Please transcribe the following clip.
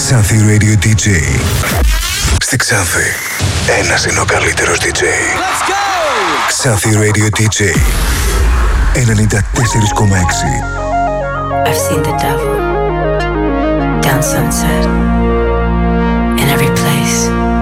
Xanthi Radio DJ. Στη Ξάνθη, ένας είναι ο καλύτερος DJ. Let's go! Xanthi Radio DJ 94,6. I've seen the devil down Sunset.